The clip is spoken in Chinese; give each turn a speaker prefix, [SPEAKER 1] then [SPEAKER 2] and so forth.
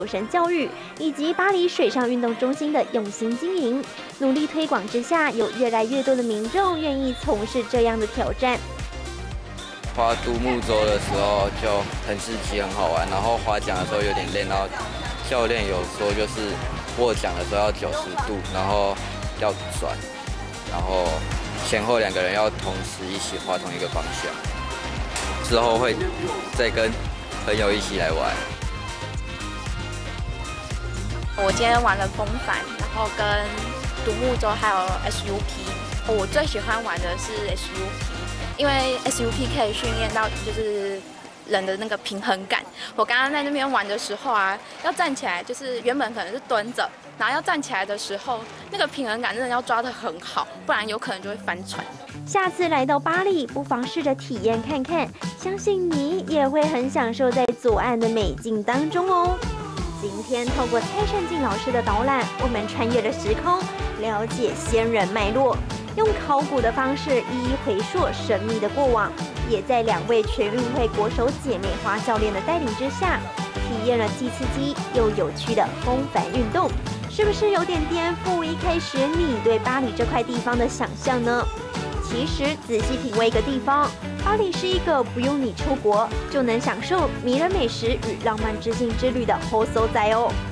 [SPEAKER 1] 身教育以及巴黎水上运动中心的用心经营，努力推广之下，有越来越多的民众愿意从事这样的挑战。
[SPEAKER 2] 划独木舟的时候就很刺激，很好玩。然后划桨的时候有点累，然后教练有说就是握桨的时候要90度，然后要转，然后前后2个人要同时一起划同一个方向。之后会再跟朋友一起来玩。
[SPEAKER 3] 我今天玩了风帆，然后跟独木舟还有 SUP。我最喜欢玩的是 SUP， 因为 SUP 可以训练到就是人的那个平衡感。我刚刚在那边玩的时候啊，要站起来，就是原本可能是蹲着，然后要站起来的时候，那个平衡感真的要抓得很好，不然有可能就会翻船。
[SPEAKER 1] 下次来到巴黎，不妨试着体验看看，相信你也会很享受在左岸的美景当中哦。今天透过蔡善静老师的导览，我们穿越了时空，了解先人脉络，用考古的方式一一回溯神秘的过往，也在2位全运会国手姐妹花教练的带领之下，体验了既刺激又有趣的风帆运动，是不是有点颠覆一开始你对巴黎这块地方的想象呢？其实仔细品味一个地方，巴黎是一个不用你出国就能享受迷人美食与浪漫之境之旅的好所在哦。